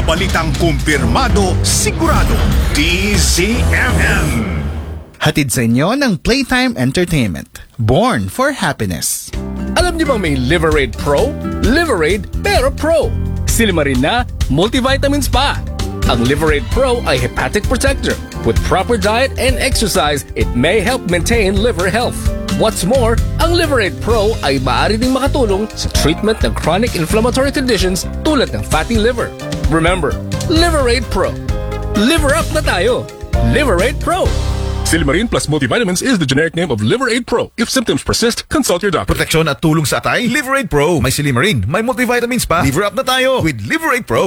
Mga balitang kumpirmado, sigurado, DZMM. Hatid sa inyo ng Playtime Entertainment. Born for happiness. Alam niyo bang may Liverade Pro? Liverade pero Pro. Silimarin na, multivitamins pa. Ang Liverade Pro ay hepatic protector. With proper diet and exercise, it may help maintain liver health. What's more, ang Liverade Pro ay maaari ding makatulong sa treatment ng chronic inflammatory conditions tulad ng fatty liver. Remember, Liverade Pro. Liver up na tayo. Liverade Pro. Silimarin plus multivitamins is the generic name of Liverade Pro. If symptoms persist, consult your doctor. Proteksyon at tulong sa atay, Liverade Pro. May Silimarin, may multivitamins pa. Liver up na tayo with Liverade Pro.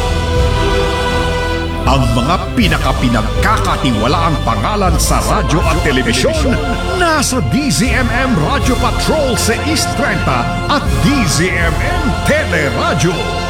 Ang mga pinagkakatiwalaang pangalan sa radyo at telebisyon nasa DZMM Radio Patrol sa East 30 at DZMM Teleradyo.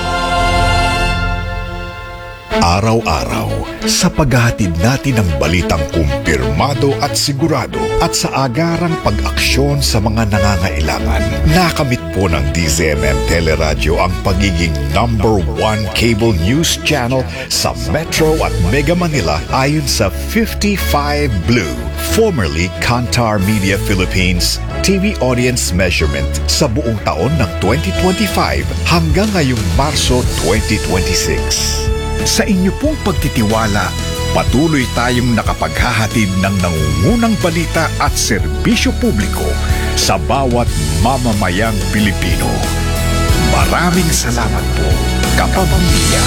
Araw-araw, sa paghahatid natin ng balitang kumpirmado at sigurado at sa agarang pag-aksyon sa mga nangangailangan, nakamit po ng DZMM Teleradyo ang pagiging #1 cable news channel sa Metro at Mega Manila ayon sa 55 Blue, formerly Kantar Media Philippines, TV audience measurement sa buong taon ng 2025 hanggang ngayong Marso 2026. Sa inyo pong pagtitiwala, patuloy tayong nakapaghahatid ng nangungunang balita at serbisyo publiko sa bawat mamamayang Pilipino. Maraming salamat po, kapamilya.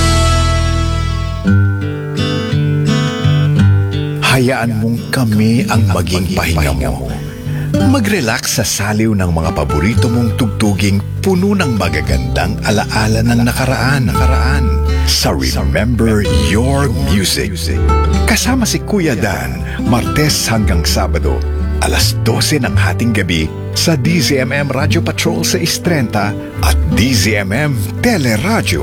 Hayaan mong kami ang maging pahinga mo. Mag-relax sa saliw ng mga paborito mong tugtuging puno ng magagandang alaala ng nakaraan. Sa Remember Your Music. Kasama si Kuya Dan, Martes hanggang Sabado, alas 12 ng hating gabi sa DZMM Radio Patrol sa East 30 at DZMM Teleradyo.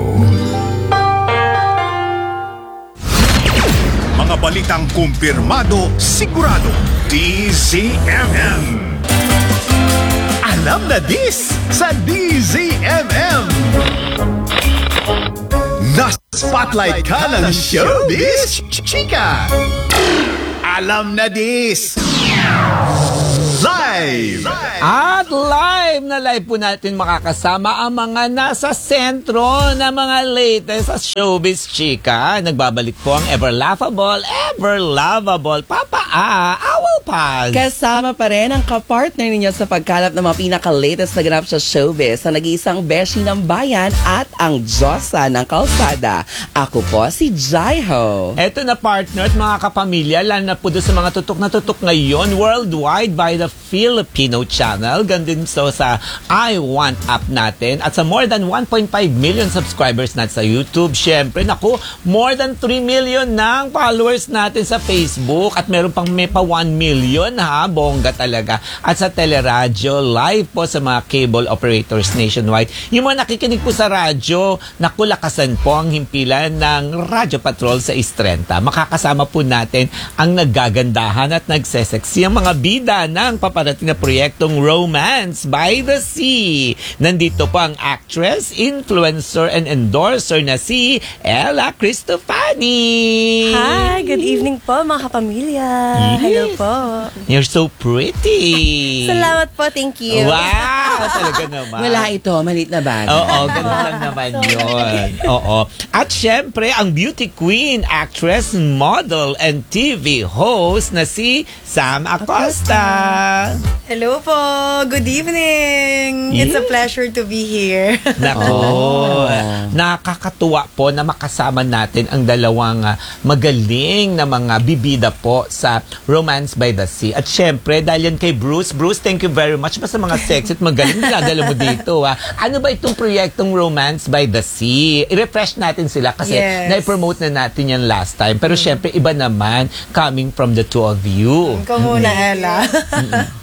Mga balitang kumpirmado, sigurado, DZMM. Alam na this sa DZMM. Na-spotlight ka ng showbiz, chika! Alam na this! Live! At live po natin makakasama ang mga nasa sentro na mga latest sa showbiz, chika. Nagbabalik po ang ever lovable Papa Awal Paz. Kasama pa rin ang kapartner ninyo sa pagkalap ng mga pinaka-latest na ganap sa showbiz, ang nag-iisang beshi ng bayan at ang Diyosa ng kalsada. Ako po si Jaiho. Eto na partner at mga kapamilya, lalo na po doon sa mga tutok na tutok ngayon worldwide by the Filipino channel. Gandun so sa I Want app natin at sa more than 1.5 million subscribers natin sa YouTube. Siyempre, naku, more than 3 million ng followers natin sa Facebook at meron pang may pa 1 million ha, bongga talaga. At sa Teleradyo, live po sa mga cable operators nationwide. Yung mga nakikinig po sa radyo, naku, lakasan po ang himpilan ng Radyo Patrol sa East 30. Makakasama po natin ang naggagandahan at nagsesexy ang mga bida ng paparating na proyektong Romance by the Sea. Nandito po ang actress, influencer, and endorser na si Ella Cristofani. Hi, good evening po mga kapamilya. Yes. Hello po. You're so pretty. Salamat po, thank you. Wow, talaga naman. Wala ito, malit na ba? Oo, ganun lang naman yun. Oo. At syempre, ang beauty queen, actress, model, and TV host na si Sam Acosta. Hello po, good evening. It's a pleasure to be here. Nako, nakakatuwa po na makasama natin ang dalawang magaling na mga bibida po sa Romance by the Sea. At syempre, dahil yan kay Bruce. Bruce, thank you very much. Basta mga sexy at magaling dinadala mo dito. Ano ba itong proyektong Romance by the Sea? I-refresh natin sila kasi na-promote na natin yan last time. Pero syempre, iba naman coming from the two of you. Ikaw muna, Ella.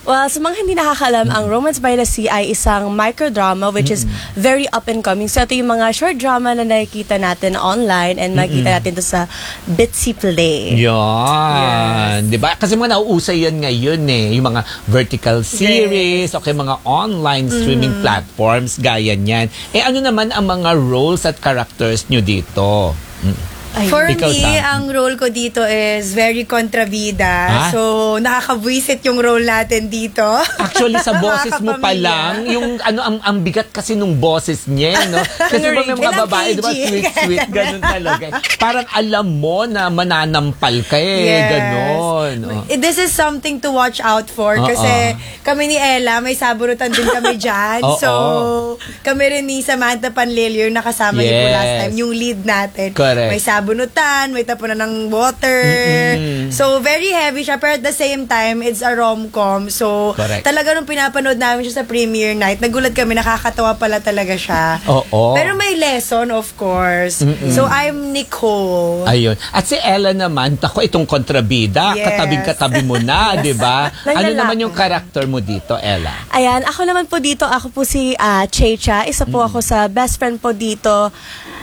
Well, sa mga hindi nakakalam, ang Romance by the Sea ay isang microdrama which is very up and coming. So ito yung mga short drama na nakikita natin online and makikita natin ito sa Bitsy Play. Yan. Diba? Kasi mga nauusay yan ngayon yung mga vertical series o mga online streaming platforms gaya niyan. Ano naman ang mga roles at characters nyo dito? For Ikaw, me, Sam. ang role ko dito is very kontrabida. So, nakakabwisit yung role natin dito. Actually, sa boses mo pa Nakakapamilya. lang, yung ang bigat kasi nung boses niya, no? Kasi ba may mga Ilang babae, di ba, kg? sweet, ganun talaga. Parang alam mo na mananampal ka ganun. This is something to watch out for kasi kami ni Ella, may sabunutan din kami dyan. So, kami rin ni Samantha Panlilio yung nakasama niyo po last time, yung lead natin. Correct. May sabunutan, may tapunan ng water. So, very heavy siya. Pero at the same time, it's a rom-com. So, Correct. talaga nung pinapanood namin siya sa premiere night, nagulat kami, nakakatawa pala talaga siya. Pero may lesson, of course. So, I'm Nicole. Ayun. At si Ella naman, ako itong kontrabida, Yes. katabing-katabi mo na, di ba? Ano Lalaki. naman yung character mo dito, Ella? Ayan, ako naman po dito, ako po si Checha. Isa po ako sa best friend po dito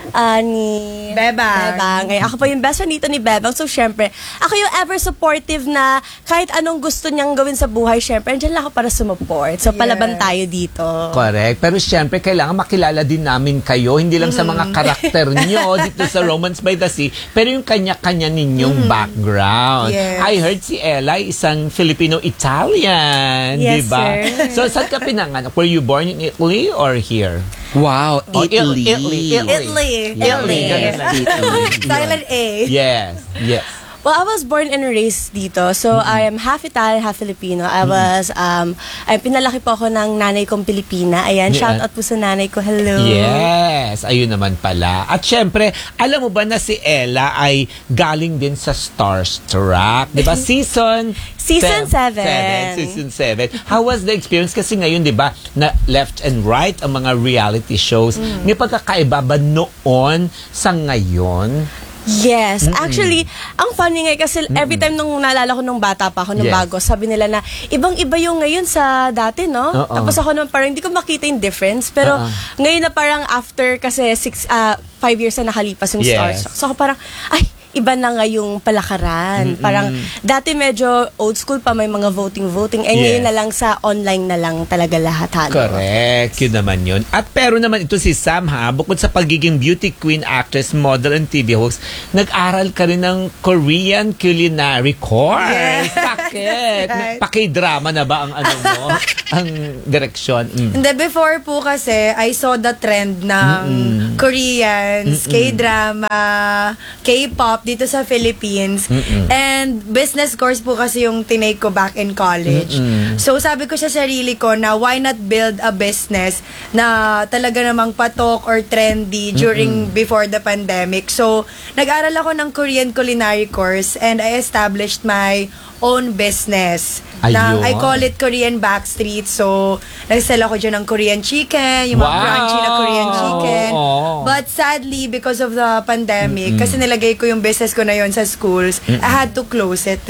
ni Bebang. Ngayon, ako po yung best friend dito ni Bebang. So, syempre, ako yung ever supportive na kahit anong gusto niyang gawin sa buhay, syempre, andyan lang ako para sumupport. So, palaban tayo dito. Correct. Pero syempre, kailangan makilala din namin kayo, hindi lang sa mga karakter nyo dito sa Romance by the Sea, pero yung kanya-kanya ninyong background. Yes. I heard si Ella, isang Filipino-Italian, Yes, di ba? sir. So, saan ka pinanganak? Were you born in Italy or here? Wow, Oh, Italy. Italy. Italy. Silent A. Yes. Well, I was born and raised dito. So, I am half Italian, half Filipino. Ay pinalaki po ako ng nanay kong Pilipina. Ayan, Yeah. shout out po sa nanay ko. Hello. Yes, ayun naman pala. At syempre, alam mo ba na si Ella ay galing din sa Starstruck? Di ba? Season 7. Season 7. How was the experience? Kasi ngayon, di ba, na left and right ang mga reality shows. May pagkakaiba ba noon sa ngayon? Yes. Actually, ang funny nga kasi every time nung naalala ko nung bata pa ako, nung Yes. bago, sabi nila na ibang-iba yung ngayon sa dati, no? Oo. Tapos ako naman parang hindi ko makita yung difference. Pero ngayon na parang after kasi 5 years na nakalipas yung Yes. Starstruck. So ako parang, ay, iba na nga yung palakaran. Parang dati medyo old school pa, may mga voting. Yes. Ngayon na lang sa online na lang talaga lahat. Correct. Yun naman yun. At pero naman ito si Sam bukod sa pagiging beauty queen, actress, model, and TV host, nag-aral ka rin ng Korean culinary course. Yes. Bakit? Right. Paki-drama na ba ang ano mo? Ang direksyon? Hindi, before po kasi, I saw the trend ng Koreans, K-drama, K-pop dito sa Philippines. And business course po kasi yung tinake ko back in college. So sabi ko sa sarili ko na why not build a business na talaga namang patok or trendy before the pandemic. So nag-aral ako ng Korean culinary course and I established my own business. Ayun. I call it Korean Backstreet. So, nag-sell ako dyan ng Korean chicken, yung mga Wow. crunchy na Korean chicken. Oo. But sadly, because of the pandemic, kasi nilagay ko yung business ko na yon sa schools, I had to close it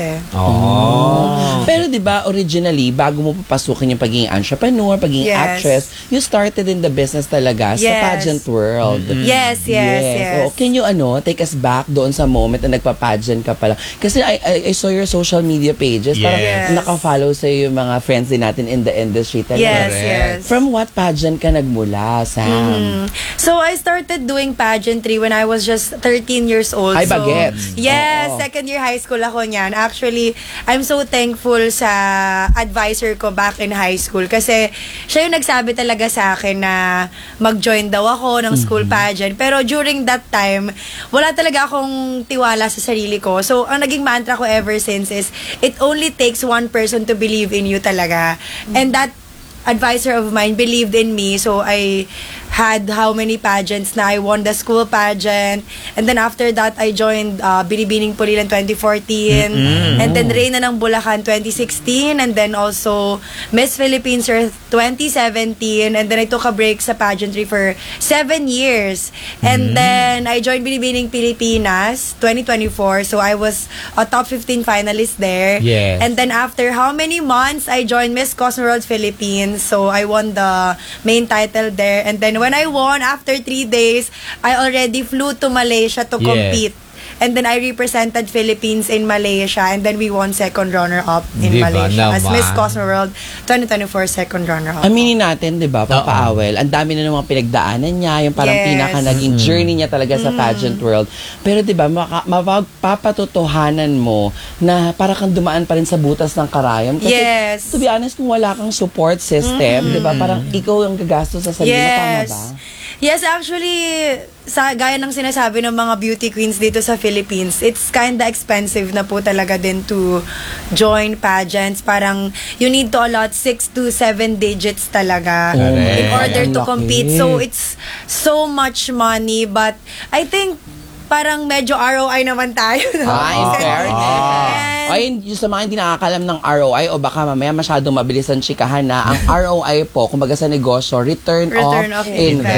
Pero 'di ba originally bago mo papasukin yung pagiging entrepreneur, pagiging Yes. actress, you started in the business talaga sa Yes. pageant world. Yes. Oh, can you take us back doon sa moment na nagpa-pageant ka pala? Kasi I saw your social media pages. Parang Yes. naka-follow sa yung mga friends din natin in the industry talaga. Yes. From what pageant ka nagmula, Sam? So, I started doing pageantry when I was just 13 years old. Ay, so, bagets. Yes, Oo. second year high school ako niyan. Actually, I'm so thankful sa advisor ko back in high school kasi siya yung nagsabi talaga sa akin na mag-join daw ako ng school pageant. Pero during that time, wala talaga akong tiwala sa sarili ko. So, ang naging mantra ko ever since is, it only takes one person to believe in you talaga. And that advisor of mine believed in me, so I had how many pageants na. I won the school pageant. And then after that, I joined Binibining Pulilan 2014. And then Reyna ng Bulacan 2016. And then also Miss Philippines Earth 2017. And then I took a break sa pageantry for 7 years. And then I joined Binibining Pilipinas 2024. So I was a top 15 finalist there. Yes. And then after how many months, I joined Miss Cosmo World Philippines. So I won the main title there. And then when I won, after 3 days, I already flew to Malaysia to Yes. compete. And then I represented Philippines in Malaysia. And then we won second runner-up in Diba Malaysia. As naman? Miss Cosmo World 2024 second runner-up. Aminin natin, di ba, Papa Awel, ang dami na ng mga pinagdaanan niya, yung parang Yes. pinaka naging journey niya talaga sa pageant world. Pero di ba, mapapatotohanan mo na para kang dumaan pa rin sa butas ng karayom. Kasi, Yes. to be honest, kung wala kang support system, di ba, parang ikaw ang gagastos sa sarili mo, tama ba? Yes, actually, gaya ng sinasabi ng mga beauty queens dito sa Philippines, it's kinda expensive na po talaga din to join pageants. Parang you need to allot 6 to 7 digits talaga in order Ang to laki. compete. So it's so much money, but I think parang medyo ROI naman tayo. No? Ay, yung sa mga hindi nakakalam ng ROI o baka mamaya masyadong mabilis ang chikahan na ang ROI po, kumbaga sa negosyo, return of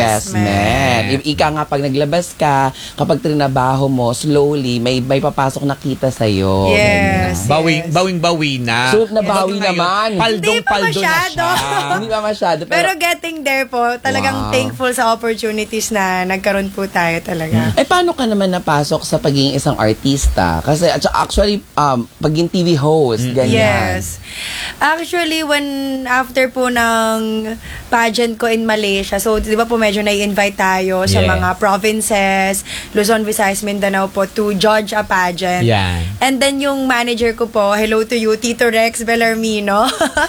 investment. Ika nga pag naglabas ka, kapag trinabaho mo, slowly, may papasok na kita sa'yo. Yes. Bawing-bawi na. So, nabawi naman. Paldong-paldo na siya. Hindi pa masyado. Pero getting there po, talagang thankful sa opportunities na nagkaroon po tayo talaga. Eh, paano ka naman napasok sa pagiging isang artista? Kasi actually, pagiging TV host, ganyan. Yes. Actually, after po ng pageant ko in Malaysia, so di ba po medyo nai-invite tayo sa Yes. mga provinces, Luzon, Visayas, Mindanao po to judge a pageant. Yan. And then yung manager ko po, hello to you, Tito Rex Bellarmino,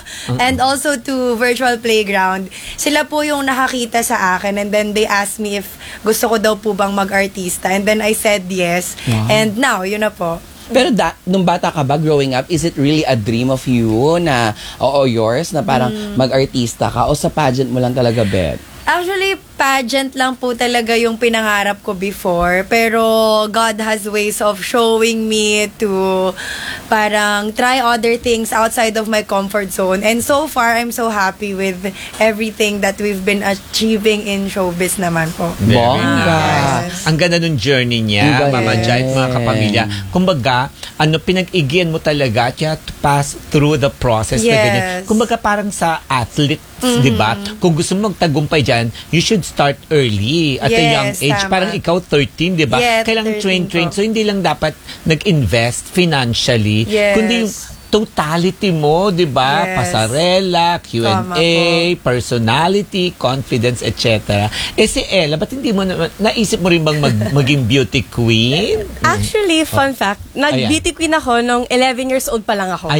and also to Virtual Playground. Sila po yung nakakita sa akin and then they asked me if gusto ko daw po bang mag-artista. And then I said yes. And now, yun na po. Pero nung bata ka ba, growing up, is it really a dream of you na, yours, na parang mag-artista ka o sa pageant mo lang talaga, Bet? Actually, pageant lang po talaga yung pinangarap ko before. Pero God has ways of showing me to parang try other things outside of my comfort zone. And so far, I'm so happy with everything that we've been achieving in showbiz naman po. Bongga. Yes. Ang ganda nung journey niya, Diba? Mama Jai at mga kapamilya. Kumbaga, pinag-igian mo talaga kaya to pass through the process na ganyan. Yes. Kumbaga parang sa athletes, di ba? Kung gusto mo magtagumpay dyan, you should start early at a Yes, young age. tama. Parang ikaw 13, di ba? Yes, Kailangan 13 train. po. So hindi lang dapat nag-invest financially, Yes. kundi yung totality mo, di ba? Yes. Pasarela, Q&A, Tama personality, confidence, etc. Si Ella, ba't hindi mo naisip mo rin bang maging beauty queen? Actually, fun fact, nag-beauty queen ako nung 11 years old pa lang ako.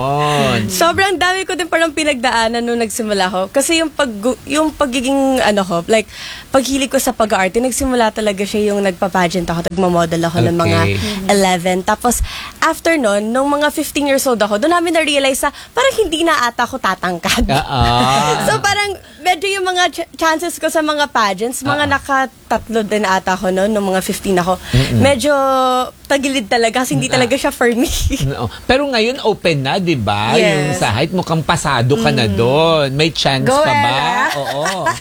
Ayun. Sobrang dami ko din parang pinagdaanan nung nagsimula ako. Kasi yung pagiging, like, paghilig ko sa pag-arte, nagsimula talaga siya yung nagpa-pageant ako, nagmamodel ako ng mga Okay. 11. Tapos, after nun, nung mga 15 years old ako, doon namin na-realize na parang hindi na ata ako tatangkad. So, parang medyo yung mga chances ko sa mga pageants, mga nakatatlo din ata ako noon, nung mga 15 ako. Medyo tagilid talaga kasi hindi talaga siya for me. No. Pero ngayon open na, 'di ba? Yes. Yung sa height mukhang pasado ka na doon. May chance Go, pa ba? Ella. Oo.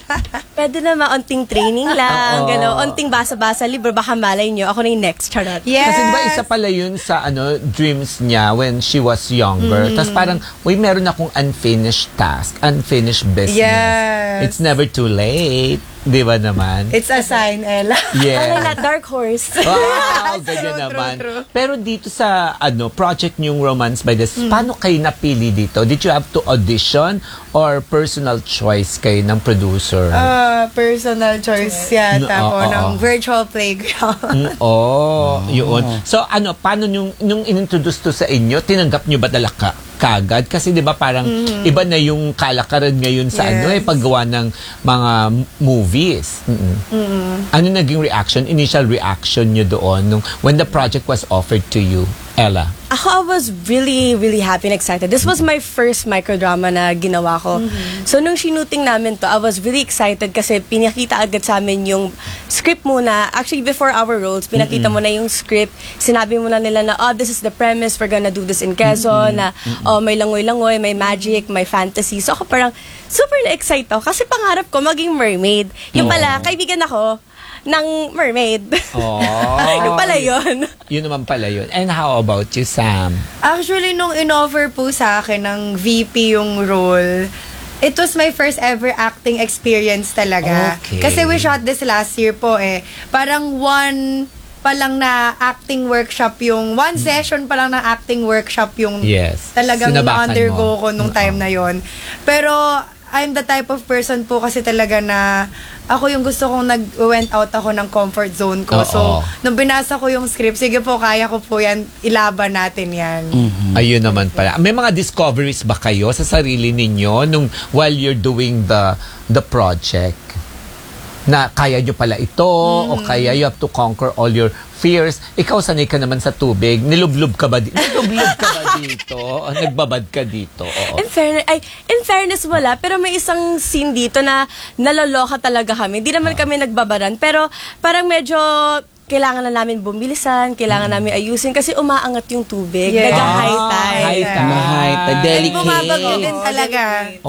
Pwede na maunting training lang, gano'n. Unting basa-basa libro, baka malay nyo, ako na yung next, charot. Yes. Kasi diba isa pala yun sa dreams niya when she was younger. Tapos parang, meron akong unfinished task, unfinished business. Yes. It's never too late. Di ba naman? It's a sign, Ella. Yeah. Alay na, dark horse. Wow, ganyan naman. true. Pero dito sa project niyong Romance by the Sea, paano kayo napili dito? Did you have to audition or personal choice kayo ng producer? Personal choice yata po ng Virtual Playground. Yun. So paano nung inintroduce to sa inyo, tinanggap niyo ba talaga kagad? Kasi 'di ba parang iba na yung kalakaran ngayon sa Yes. paggawa ng mga movies. Ano naging initial reaction niyo doon when the project was offered to you, Ella? I was really, really happy and excited. This was my first microdrama na ginawa ko. So, nung shooting namin to, I was really excited kasi pinakita agad sa amin yung script muna. Actually, before our roles, pinakita mo na yung script. Sinabi mo na nila na, this is the premise, we're gonna do this in Quezon, na, may langoy-langoy, may magic, may fantasy. So, ako parang super na-excite ako kasi pangarap ko maging mermaid. Yung pala, kaibigan ako ng mermaid. Yung pala yun. Yun naman pala yun. And how about you, Sam? Actually, nung in-offer po sa akin ng VP yung role, it was my first ever acting experience talaga. Okay. Kasi we shot this last year po eh. Parang one pa lang na acting workshop yung, one session pa lang na acting workshop yung talagang Sinabakan na-undergo ko nung time na yon. Pero, I'm the type of person po kasi talaga na ako yung gusto kong nag-went out ako ng comfort zone ko. So, nung binasa ko yung script, sige po, kaya ko po yan, ilaban natin yan. Ayun naman pala. May mga discoveries ba kayo sa sarili ninyo nung while you're doing the project? Na kaya nyo pala ito o kaya you have to conquer all your fears. Ikaw, sanay ka naman sa tubig. Nilublob ka ba dito? Nilublob ka ba dito? O nagbabad ka dito? Oo. In fairness, wala. Pero may isang scene dito na naloloka talaga kami. Hindi naman kami nagbabaran. Pero parang medyo kailangan na namin bumilisan, kailangan namin ayusin kasi umaangat yung tubig. Yeah. Nag-high tide. High tide. Mahal, delicate. Bumabagyo din talaga.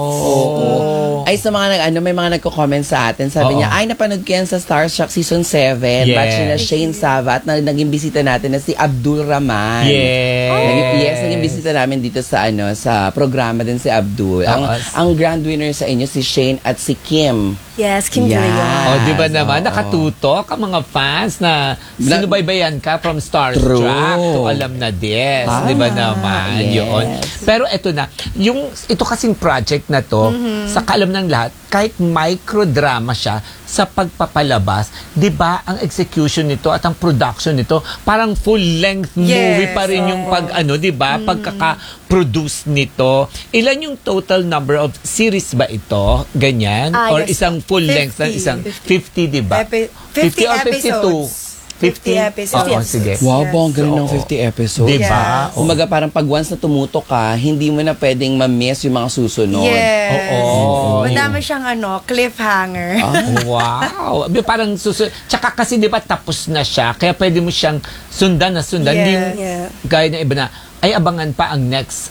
Ay, sa mga may mga nagko-comment sa atin, sabi niya, ay, napanood ko yan sa Starstruck Season 7, batch na Shane Sava, at naging bisita natin na si Abdul Rahman. Naging bisita namin dito sa sa programa din si Abdul. Ang grand winner sa inyo, si Shane at si Kim. Yes, Kim Gillian. Di ba naman? Nakatutok ang mga fans na sinubaybayan ka from Starstruck to alam na this. Di ba naman? Yun. Pero eto na, ito kasing project na to, sa kaalam ng lahat, kahit microdrama siya sa pagpapalabas, di ba ang execution nito at ang production nito, parang full-length movie pa rin yung di ba? Pagkaka-produce nito. Ilan yung total number of series ba ito? Ganyan? Or Yes, isang full-length na 50. isang 50, di ba? 50 or 52? episodes. 50 episodes. Oo, sige. Wow, ang galing ng 50 episodes. Di ba? Yes. Kumaga parang pag once na tumutok ka, hindi mo na pwedeng ma-miss yung mga susunod. Yes. Oo. Madami siyang cliffhanger. Wow. Parang tsaka kasi di ba tapos na siya, kaya pwede mo siyang sundan. Hindi yung gaya na iba na, ay abangan pa ang next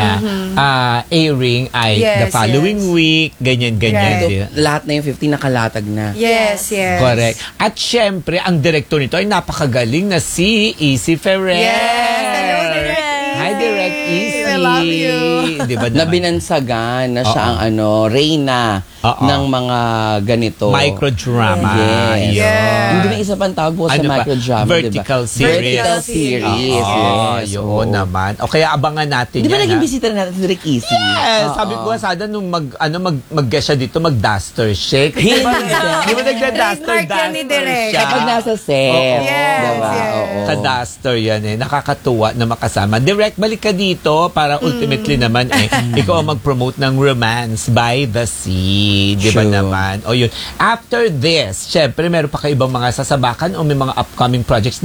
airing ay the following week, ganyan. Right. Lahat na yung 50 nakalatag na. Yes. Correct. At syempre, ang director nito ay napakagaling na si Easy Ferrer. Yes. Hello, Direct Easy. Hi, Direct Easy. I love you. Di ba Na naman? binansagan na siya ang reyna ng mga ganito. Microdrama. Yes. Yeah. Hindi na isa pang tawag po sa Ano ba? microdrama, Vertical diba? series. Vertical series. Yes. Yun naman. O kaya abangan natin Di ba yan. naging bisita na natin si Rick Easy? Sabi ko sana nung mag-guest siya dito, mag-duster shake. Di ba nagda-duster Trademark yan ni Direk. siya? Kapag nasa set. Yes, Diba? yes. Oo. Ka-duster yan Nakakatuwa na makasama. Direct, balik ka dito para ultimately naman ikaw ang mag-promote ng Romance by the Sea. Di ba True. naman? O yun. After this, syempre meron pa kayo ibang mga sasabakan o may mga upcoming projects